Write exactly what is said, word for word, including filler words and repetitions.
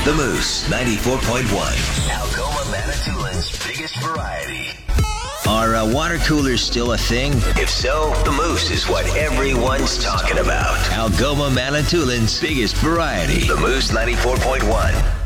The Moose ninety-four point one. Algoma Manitoulин's biggest variety. Are uh, water coolers still a thing? If so, the Moose is what everyone's talking about. Algoma Manitoulин's biggest variety. The Moose ninety-four point one.